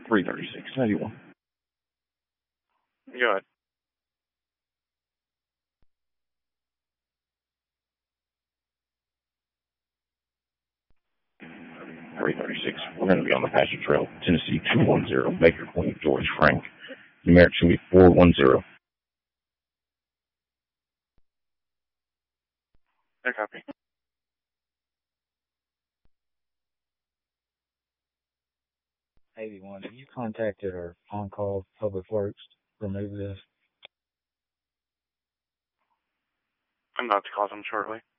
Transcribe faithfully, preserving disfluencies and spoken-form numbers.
three thirty-six ninety-one. Go ahead. three thirty-six. We're going to be on the Apache Trail, Tennessee two one zero, Baker Queen, George Frank. Numeric should be four one zero. I copy. eighty-one, have you contacted our on-call Public Works to remove this? I'm about to call them shortly.